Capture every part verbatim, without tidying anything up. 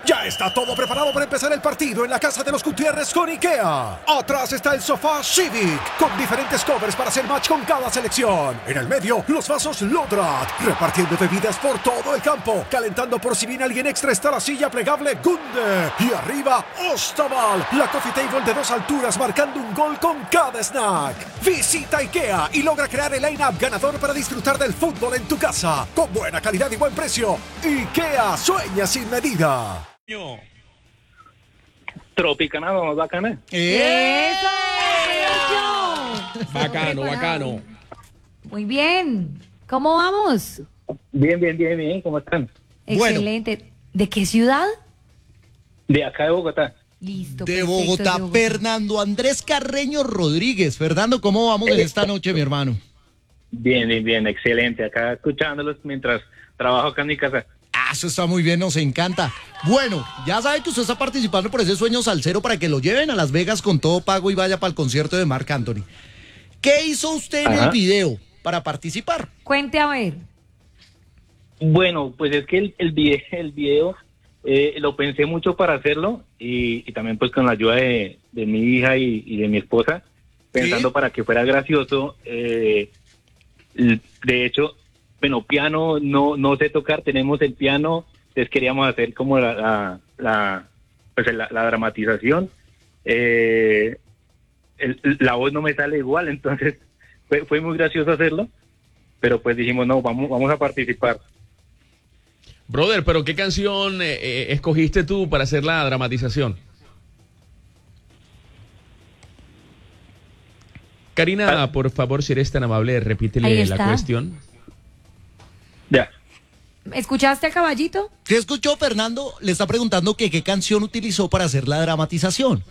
Ya está todo preparado para empezar el partido en la casa de los Gutiérrez con IKEA. Atrás está el sofá Civic, con diferentes covers para hacer match con cada selección. En el medio, los vasos Lodrat, repartiendo bebidas por todo el campo. Calentando por si viene alguien extra está la silla plegable Gunde. Y arriba, Ostaval, la coffee table de dos alturas marcando un gol con cada snack. Visita IKEA y logra crear el line-up ganador para disfrutar del fútbol en tu casa. Con buena calidad y buen precio. IKEA, sueña sin medida. Tropicana, vamos bacana. ¡Eso! Bacano, bacano. Muy bien. ¿Cómo vamos? Bien, bien, bien, bien. ¿Cómo están? Excelente. Bueno. ¿De qué ciudad? De acá de Bogotá. Listo. De perfecto, Bogotá, de Bogotá. Fernando Andrés Carreño Rodríguez. Fernando, ¿cómo vamos en esta noche, mi hermano? Bien, bien, bien. Excelente. Acá escuchándolos mientras trabajo acá en mi casa. Ah, eso está muy bien, nos encanta. Bueno, ya sabe que usted está participando por ese sueño salsero para que lo lleven a Las Vegas con todo pago y vaya para el concierto de Marc Anthony. ¿Qué hizo usted en Ajá. el video para participar? Cuente a ver. Bueno, pues es que el, el video, el video eh, lo pensé mucho para hacerlo y, y también pues con la ayuda de, de mi hija y, y de mi esposa, pensando ¿Sí? para que fuera gracioso. Eh, de hecho, bueno, piano no no sé tocar, tenemos el piano, entonces queríamos hacer como la la, la pues la, la dramatización. Eh, el, la voz no me sale igual, entonces fue, fue muy gracioso hacerlo, pero pues dijimos, no, vamos vamos a participar. Brother, pero ¿qué canción eh, eh, escogiste tú para hacer la dramatización? Karina, por favor, si eres tan amable, Ahí repítele está. la cuestión. Ya. ¿Escuchaste a Caballito? ¿Qué escuchó, Fernando? Le está preguntando que qué canción utilizó para hacer la dramatización.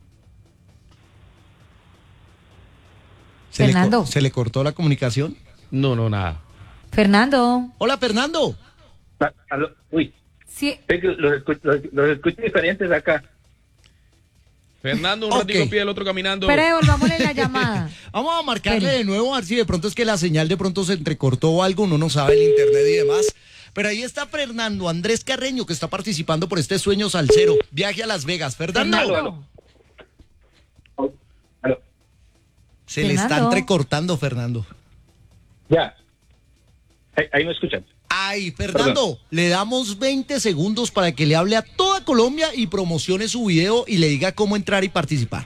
¿Se Fernando. Le, co- ¿Se le cortó la comunicación? No, no, nada. Fernando. Hola, Fernando. Ah, aló, uy, Sí. es que los escucho, los, los escucho diferentes acá. Fernando, un Ok. ratito pie, el otro caminando. Pero devolvámosle la llamada. Vamos a marcarle Espere. de nuevo a ver si de pronto es que la señal de pronto se entrecortó o algo, uno no sabe el internet y demás. Pero ahí está Fernando Andrés Carreño que está participando por este sueño salsero. Viaje a Las Vegas. Fernando. Aló, aló. Aló. Se le está Fernando. entrecortando, Fernando. Ya. Ahí, ahí me escuchan. Ay, Fernando, le damos veinte segundos para que le hable a toda Colombia y promocione su video y le diga cómo entrar y participar.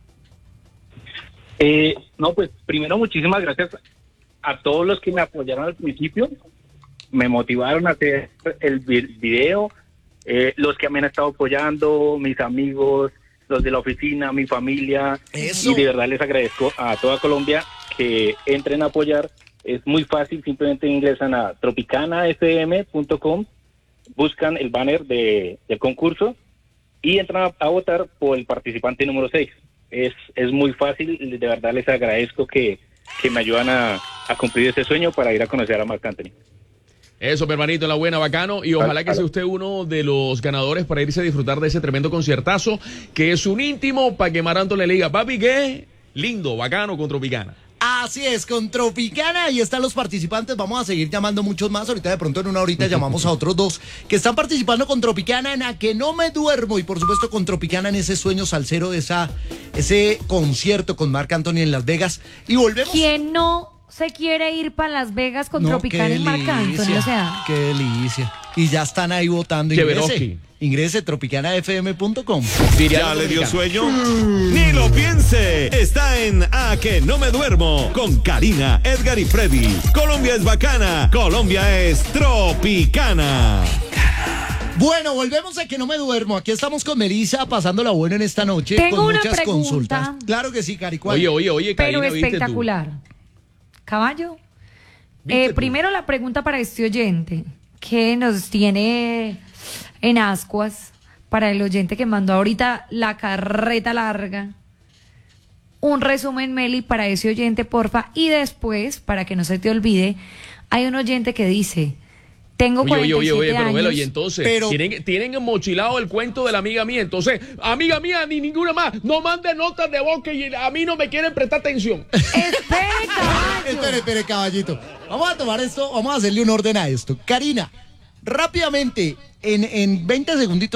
Eh, no, pues primero muchísimas gracias a todos los que me apoyaron al principio, me motivaron a hacer el vi- video, eh, los que me han estado apoyando, mis amigos, los de la oficina, mi familia. Eso. Y de verdad les agradezco a toda Colombia que entren a apoyar. Es muy fácil, simplemente ingresan a tropicana f m punto com, buscan el banner de, del concurso y entran a, a votar por el participante número seis. Es, es muy fácil, de verdad les agradezco que, que me ayudan a, a cumplir ese sueño para ir a conocer a Marc Anthony. Eso, mi hermanito, la buena, bacano. Y ojalá que Aló. sea usted uno de los ganadores para irse a disfrutar de ese tremendo conciertazo, que es un íntimo para que Marc Anthony le diga, papi, ¿qué? Lindo, bacano con Tropicana. Así es, con Tropicana, ahí están los participantes, vamos a seguir llamando muchos más, ahorita de pronto en una horita llamamos a otros dos que están participando con Tropicana en A Que No Me Duermo y por supuesto con Tropicana en ese sueño salsero de esa, ese concierto con Marc Anthony en Las Vegas y volvemos. ¿Quién no se quiere ir para Las Vegas con No, Tropicana qué y Marc Anthony? delicia, O sea, qué delicia. Y ya están ahí votando, Qué ingrese, veloci. ingrese tropicana f m punto com. Diría ¿Ya le dio Dominicana. sueño? Ni lo piense. Está en A Que No Me Duermo con Karina, Edgar y Freddy. Colombia es bacana. Colombia es tropicana. Bueno, volvemos a Que No Me Duermo. Aquí estamos con Melissa pasándola bueno en esta noche Tengo con una muchas pregunta. consultas. Claro que sí, Cari. ¿cuál? Oye, oye, oye, pero Karina, ¿viste tú? espectacular. Caballo. ¿Viste Eh, tú? primero la pregunta para este oyente que nos tiene en ascuas, para el oyente que mandó ahorita la carreta larga. Un resumen, Meli, para ese oyente, porfa. Y después, para que no se te olvide, hay un oyente que dice, tengo Oye, cuarenta y oye, siete oye, oye, pero años. velo, y entonces, pero- tienen, tienen mochilado el cuento de la amiga mía. Entonces, amiga mía, ni ninguna más, no mande notas de voz que a mí no me quieren prestar atención. Espere, caballo. Espere, espere, caballito. Vamos a tomar esto, vamos a hacerle un orden a esto. Karina, rápidamente, en, en veinte segunditos.